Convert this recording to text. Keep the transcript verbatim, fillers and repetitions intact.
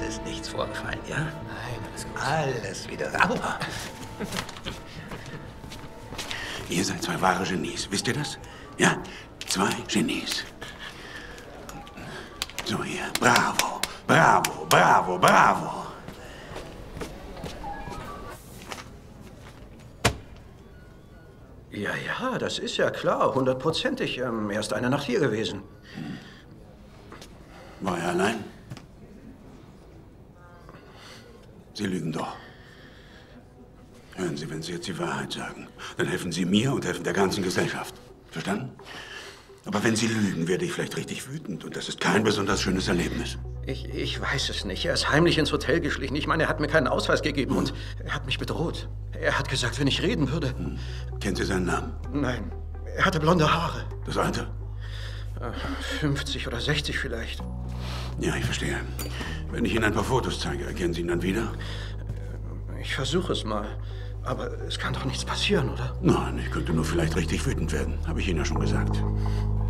ist nichts vorgefallen, ja? Nein, alles gut. Alles wieder. Aber ihr seid zwei wahre Genies, wisst ihr das? Ja, zwei Genies. So hier, bravo, bravo, bravo, bravo. ja, ja, das ist ja klar, hundertprozentig. Ähm, er ist eine Nacht hier gewesen. War er allein? Sie lügen doch. Hören Sie, wenn Sie jetzt die Wahrheit sagen, dann helfen Sie mir und helfen der ganzen Gesellschaft. Verstanden? Aber wenn Sie lügen, werde ich vielleicht richtig wütend. Und das ist kein besonders schönes Erlebnis. Ich, ich weiß es nicht. Er ist heimlich ins Hotel geschlichen. Ich meine, er hat mir keinen Ausweis gegeben hm. und er hat mich bedroht. Er hat gesagt, wenn ich reden würde... Hm. Kennen Sie seinen Namen? Nein. Er hatte blonde Haare. Das Alter? fünfzig oder sechzig vielleicht. Ja, ich verstehe. Wenn ich Ihnen ein paar Fotos zeige, erkennen Sie ihn dann wieder? Ich versuche es mal. Aber es kann doch nichts passieren, oder? Nein, ich könnte nur vielleicht richtig wütend werden. Habe ich Ihnen ja schon gesagt.